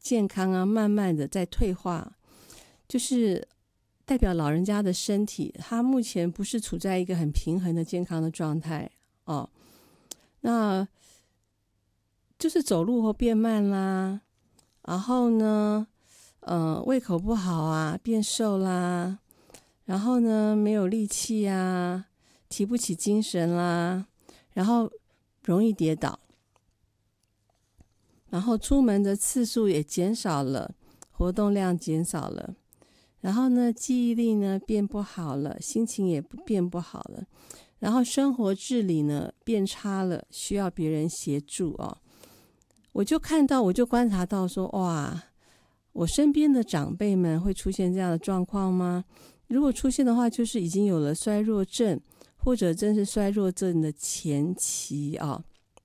健康啊慢慢的在退化，就是代表老人家的身体他目前不是处在一个很平衡的健康的状态哦。那就是走路或变慢啦，然后呢胃口不好啊，变瘦啦，然后呢没有力气啊，提不起精神啦，然后容易跌倒，然后出门的次数也减少了，活动量减少了，然后呢记忆力呢变不好了，心情也变不好了，然后生活自理呢变差了，需要别人协助哦。我就观察到说，哇，我身边的长辈们会出现这样的状况吗？如果出现的话，就是已经有了衰弱症，或者正是衰弱症的前期啊。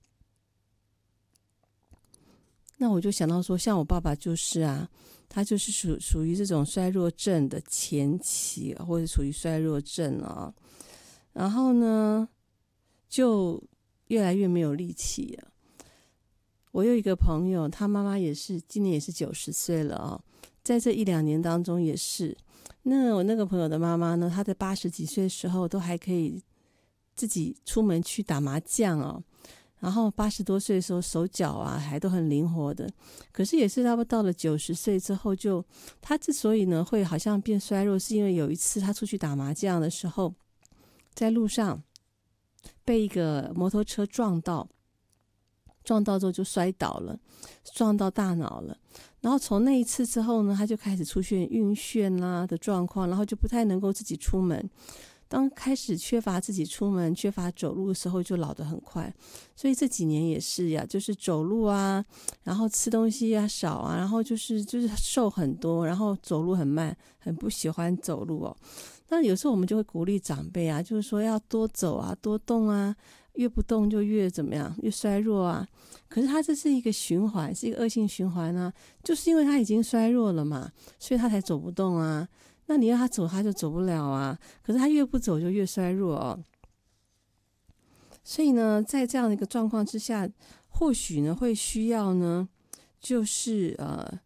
那我就想到说，像我爸爸就是啊，他就是属于这种衰弱症的前期，或者属于衰弱症啊。然后呢，就越来越没有力气了。我有一个朋友，他妈妈也是今年也是90岁了啊，在这1-2年当中也是。那我那个朋友的妈妈呢，她在80几岁的时候都还可以自己出门去打麻将哦，然后80多岁的时候手脚啊还都很灵活的。可是也是差不多到了90岁之后，就她之所以呢会好像变衰弱，是因为有一次她出去打麻将的时候，在路上被一个摩托车撞到之后就摔倒了，撞到大脑了。然后从那一次之后呢，他就开始出现晕眩啦的状况，然后就不太能够自己出门。当开始缺乏自己出门、缺乏走路的时候，就老得很快。所以这几年也是呀，就是走路啊，然后吃东西啊少啊，然后就是瘦很多，然后走路很慢，很不喜欢走路哦。那有时候我们就会鼓励长辈啊，就是说要多走啊，多动啊，越不动就越怎么样，越衰弱啊。可是他这是一个循环，是一个恶性循环啊，就是因为他已经衰弱了嘛，所以他才走不动啊。那你要他走，他就走不了啊。可是他越不走就越衰弱哦。所以呢，在这样的一个状况之下，或许呢会需要呢，就是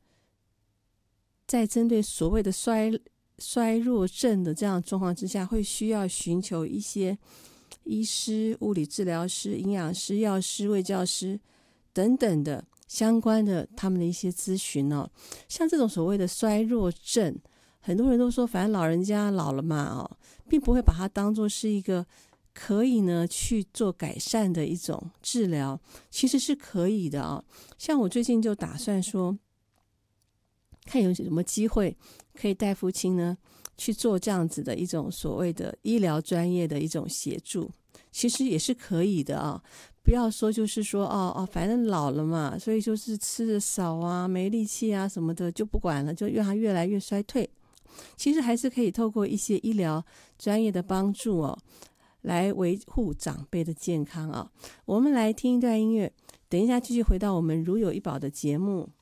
在针对所谓的衰弱症的这样的状况之下，会需要寻求一些医师、物理治疗师、营养师、药师、卫教师等等的相关的他们的一些咨询哦。像这种所谓的衰弱症，很多人都说反正老人家老了嘛哦，并不会把它当作是一个可以呢去做改善的一种治疗，其实是可以的啊。像我最近就打算说，看有什么机会可以带父亲呢去做这样子的一种所谓的医疗专业的一种协助，其实也是可以的啊。不要说就是说反正老了嘛，所以就是吃的少啊，没力气啊什么的就不管了，就让他越来越衰退。其实还是可以透过一些医疗专业的帮助哦，来维护长辈的健康啊。我们来听一段音乐，等一下继续回到我们如有一宝的节目。